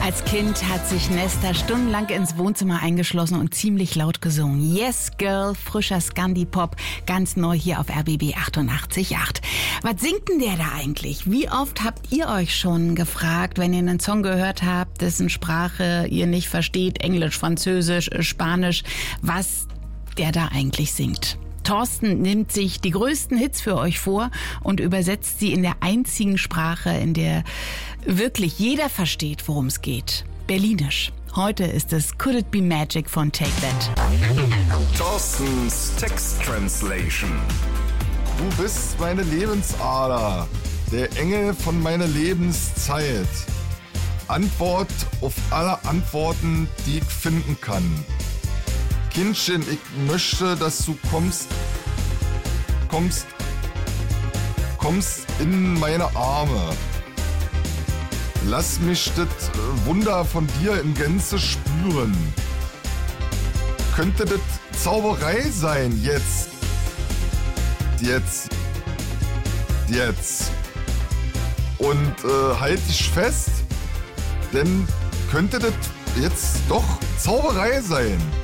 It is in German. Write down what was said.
Als Kind hat sich Nesta stundenlang ins Wohnzimmer eingeschlossen und ziemlich laut gesungen. Yes Girl, frischer Scandi-Pop, ganz neu hier auf RBB 88.8. Was singt denn der da eigentlich? Wie oft habt ihr euch schon gefragt, wenn ihr einen Song gehört habt, dessen Sprache ihr nicht versteht, Englisch, Französisch, Spanisch, was der da eigentlich singt? Thorsten nimmt sich die größten Hits für euch vor und übersetzt sie in der einzigen Sprache, in der wirklich jeder versteht, worum es geht. Berlinisch. Heute ist es Could It Be Magic von Take That. Thorstens Text Translation. Du bist meine Lebensader, der Engel von meiner Lebenszeit. Antwort auf alle Antworten, die ich finden kann. Kindchen, ich möchte, dass du kommst in meine Arme. Lass mich das Wunder von dir in Gänze spüren. Könnte das Zauberei sein, jetzt. Und halt dich fest, denn könnte das jetzt doch Zauberei sein.